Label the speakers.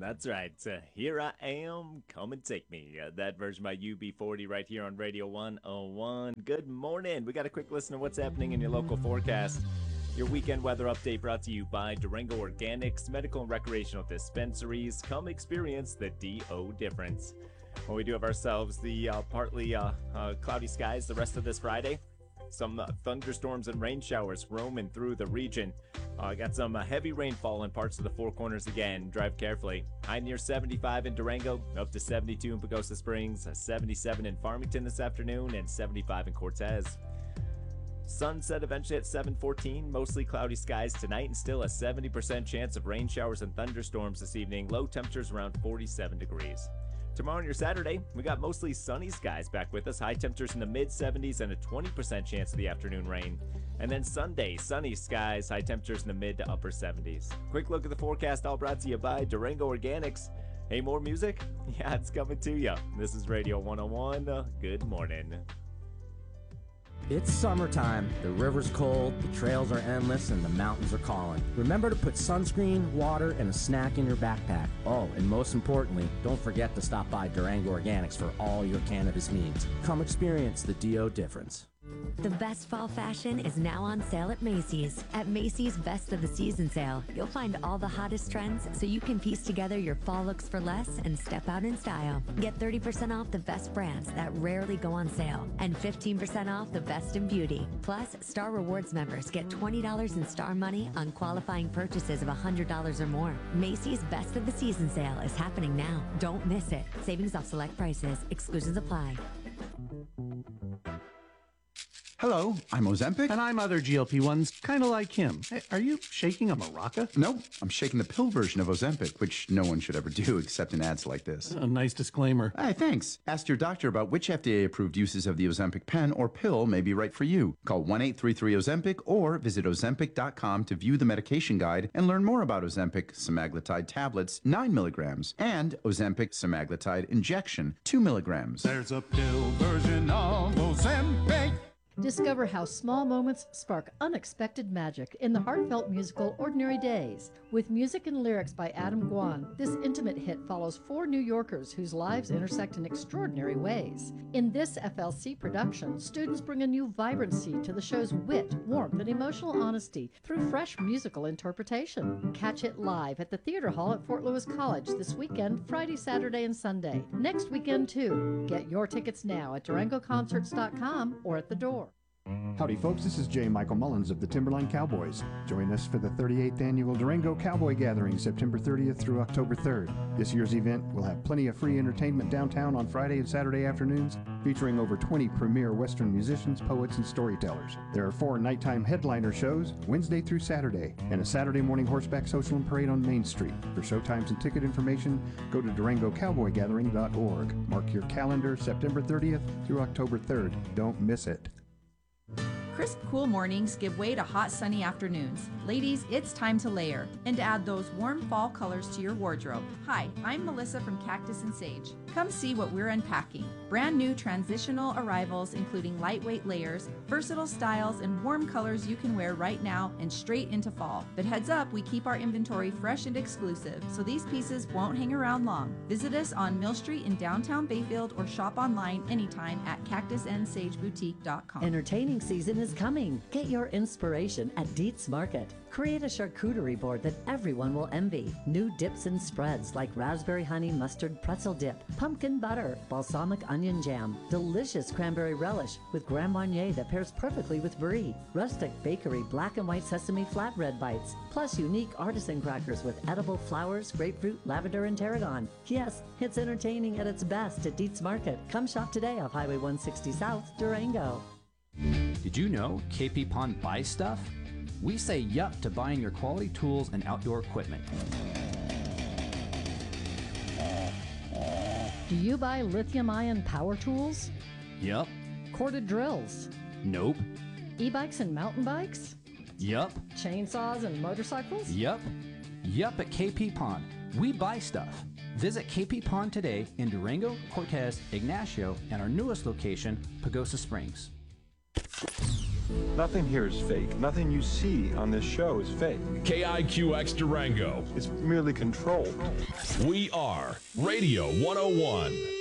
Speaker 1: That's right. Here I am, come and take me. That version by UB40 right here on Radio 101. Good morning. We got a quick listen to what's happening in your local forecast. Your weekend weather update brought to you by Durango Organics, Medical and Recreational Dispensaries. Come experience the DO difference. Well, we do have ourselves the partly cloudy skies the rest of this Friday. Some thunderstorms and rain showers roaming through the region. Got some heavy rainfall in parts of the Four Corners again. Drive carefully. High near 75 in Durango, up to 72 in Pagosa Springs, 77 in Farmington this afternoon, and 75 in Cortez. Sunset eventually at 7:14. Mostly cloudy skies tonight and still a 70% chance of rain showers and thunderstorms this evening. Low temperatures around 47 degrees. Tomorrow and your Saturday, we got mostly sunny skies back with us. High temperatures in the mid-70s and a 20% chance of the afternoon rain. And then Sunday, sunny skies, high temperatures in the mid to upper 70s. Quick look at the forecast, all brought to you by Durango Organics. Hey, more music? Yeah, it's coming to you. This is Radio 101. Good morning.
Speaker 2: It's summertime, the river's cold, the trails are endless, and the mountains are calling. Remember to put sunscreen, water, and a snack in your backpack. Oh, and most importantly, don't forget to stop by Durango Organics for all your cannabis needs. Come experience the DO difference.
Speaker 3: The best fall fashion is now on sale at Macy's. At Macy's Best of the Season sale, you'll find all the hottest trends so you can piece together your fall looks for less and step out in style. Get 30% off the best brands that rarely go on sale and 15% off the best in beauty. Plus, Star Rewards members get $20 in Star money on qualifying purchases of $100 or more. Macy's Best of the Season sale is happening now. Don't miss it. Savings off select prices. Exclusions apply.
Speaker 4: Hello, I'm Ozempic.
Speaker 5: And I'm other GLP-1s, kind of like him. Hey, are you shaking a maraca?
Speaker 4: No, I'm shaking the pill version of Ozempic, which no one should ever do except in ads like this.
Speaker 5: A nice disclaimer.
Speaker 4: Hey, thanks. Ask your doctor about which FDA-approved uses of the Ozempic pen or pill may be right for you. Call 1-833-OZEMPIC or visit Ozempic.com to view the medication guide and learn more about Ozempic semaglutide tablets, 9 milligrams, and Ozempic semaglutide injection, 2 milligrams.
Speaker 6: There's a pill version of Ozempic.
Speaker 7: Discover how small moments spark unexpected magic in the heartfelt musical Ordinary Days. With music and lyrics by Adam Guan, this intimate hit follows 4 New Yorkers whose lives intersect in extraordinary ways. In this FLC production, students bring a new vibrancy to the show's wit, warmth, and emotional honesty through fresh musical interpretation. Catch it live at the Theater Hall at Fort Lewis College this weekend, Friday, Saturday, and Sunday. Next weekend, too. Get your tickets now at DurangoConcerts.com or at the door.
Speaker 8: Howdy folks, this is J. Michael Mullins of the Timberline Cowboys. Join us for the 38th Annual Durango Cowboy Gathering, September 30th through October 3rd. This year's event will have plenty of free entertainment downtown on Friday and Saturday afternoons, featuring over 20 premier Western musicians, poets, and storytellers. There are 4 nighttime headliner shows, Wednesday through Saturday, and a Saturday morning horseback social and parade on Main Street. For showtimes and ticket information, go to DurangoCowboyGathering.org. Mark your calendar, September 30th through October 3rd. Don't miss it.
Speaker 9: Crisp, cool mornings give way to hot, sunny afternoons. Ladies, it's time to layer and to add those warm fall colors to your wardrobe. Hi, I'm Melissa from Cactus and Sage. Come see what we're unpacking. Brand new transitional arrivals including lightweight layers, versatile styles, and warm colors you can wear right now and straight into fall. But heads up, we keep our inventory fresh and exclusive, so these pieces won't hang around long. Visit us on Mill Street in downtown Bayfield or shop online anytime at cactusandsageboutique.com.
Speaker 10: Entertaining season is coming. Get your inspiration at Dietz Market. Create a charcuterie board that everyone will envy. New dips and spreads like raspberry honey mustard pretzel dip, pumpkin butter, balsamic onion jam, delicious cranberry relish with Grand Marnier that pairs perfectly with brie, rustic bakery black and white sesame flatbread bites, plus unique artisan crackers with edible flowers, grapefruit, lavender, and tarragon. Yes, it's entertaining at its best at Dietz Market. Come shop today off Highway 160 South, Durango.
Speaker 11: Did you know KP Pond buys stuff? We say yup to buying your quality tools and outdoor equipment.
Speaker 7: Do you buy lithium-ion power tools?
Speaker 11: Yup.
Speaker 7: Corded drills?
Speaker 11: Nope.
Speaker 7: E-bikes and mountain bikes?
Speaker 11: Yup.
Speaker 7: Chainsaws and motorcycles?
Speaker 11: Yup. Yup at KP Pond. We buy stuff. Visit KP Pond today in Durango, Cortez, Ignacio, and our newest location, Pagosa Springs.
Speaker 12: Nothing here is fake. Nothing you see on this show is fake.
Speaker 13: KIQX Durango.
Speaker 12: It's merely controlled.
Speaker 13: We are Radio 101.